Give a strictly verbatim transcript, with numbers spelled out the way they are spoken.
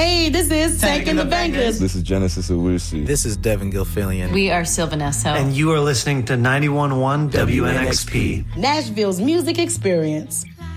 Hey, this is Taking the Bangers. This is Genesis Owusu. This is Devin Gilfillian. We are Sylvanesso. And you are listening to ninety-one point one W N X P. Nashville's music experience.